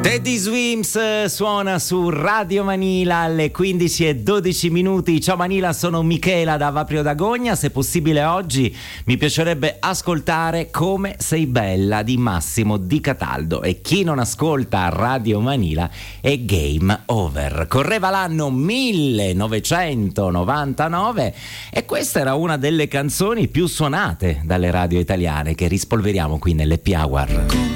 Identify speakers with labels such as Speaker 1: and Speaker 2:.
Speaker 1: Teddy Swims suona su Radio Manila alle 15:12. Ciao Manila, sono Michela da Vaprio d'Agogna. Se possibile oggi mi piacerebbe ascoltare Come sei bella di Massimo Di Cataldo, e chi non ascolta Radio Manila è game over. Correva l'anno 1999 e questa era una delle canzoni più suonate dalle radio italiane che rispolveriamo qui nell'Happy Hour.